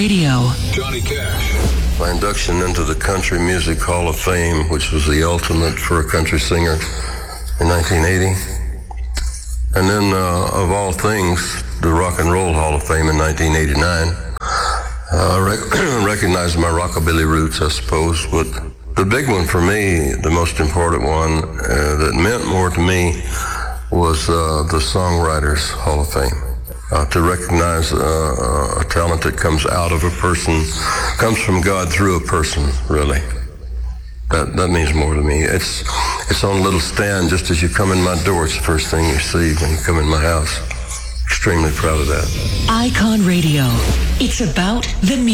Radio. Johnny Cash. My induction into the Country Music Hall of Fame, which was the ultimate for a country singer, in 1980. And then, of all things, the Rock and Roll Hall of Fame in 1989. I recognized my rockabilly roots, I suppose, but the big one for me, the most important one that meant more to me, was the Songwriters Hall of Fame. To recognize a talent that comes out of a person, comes from God through a person, really. That means more to me. It's on a little stand just as you come in my door. It's the first thing you see when you come in my house. Extremely proud of that. Icon Radio. It's about the music.